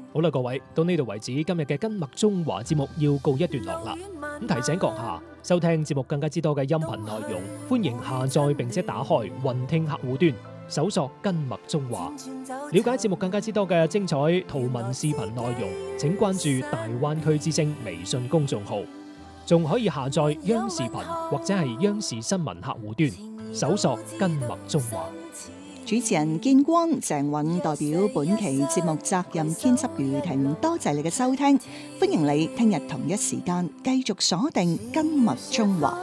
好啦，各位，到呢度為止，今日嘅跟麥中華節目要告一段落啦。咁提醒閣下，收聽節目更加之多嘅音頻內容，歡迎下載並且打開雲聽客戶端，搜索跟麥中華。了解節目更加之多嘅精彩圖文視頻內容，請關注大灣區之聲微信公眾號，仲可以下載央視頻或者係央視新聞客戶端，搜索跟麥中華。 主持人建光、鄭韻代表本期節目責任編輯余婷，多謝你嘅收聽，歡迎你聽日同一時間繼續鎖定跟麥中華。